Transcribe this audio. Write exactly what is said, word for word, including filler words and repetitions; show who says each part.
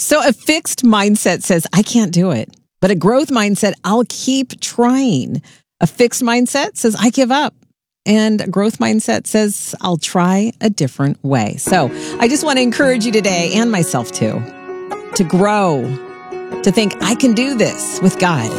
Speaker 1: So a fixed mindset says, I can't do it. But a growth mindset, I'll keep trying. A fixed mindset says, I give up. And a growth mindset says, I'll try a different way. So I just want to encourage you today, and myself too, to grow, to think I can do this with God.